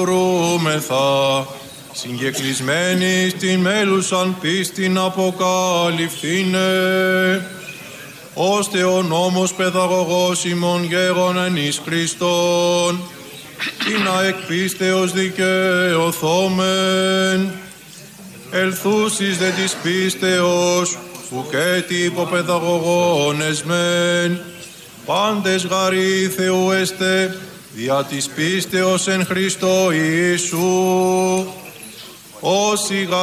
Ρούμεθα, συγκεκλεισμένοι στην μέλουσαν πίστην αποκαλυφθήνε, ώστε ο νόμος παιδαγωγός ημών γέγονεν εις Χριστόν, ή να εκ πίστεως δικαιωθόμεν, ελθούσις δε της πίστεως, ουκέτι υποπαιδαγωγών εσμεν, πάντες γαροί Θεού εστε, δια της πίστεως εν Χριστώ Ιησού, όσοι